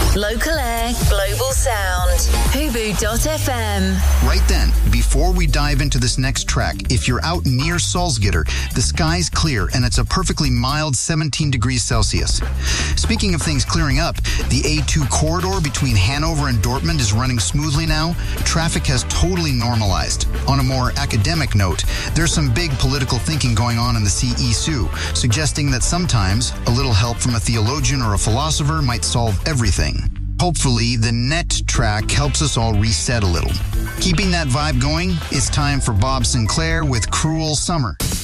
Local air, global sound. Hubu.fm. Right then, before we dive into this next track, if you're out near Salzgitter, the sky's clear and it's a perfectly mild 17 degrees Celsius. Speaking of things clearing up, the A2 corridor between Hanover and Dortmund is running smoothly now. Traffic has totally normalized. On a more academic note, there's some big political thinking going on in the CESU, suggesting that sometimes a little help from a theologian or a philosopher might solve everything. Hopefully, the net track helps us all reset a little. Keeping that vibe going, it's time for Bob Sinclair with Cruel Summer.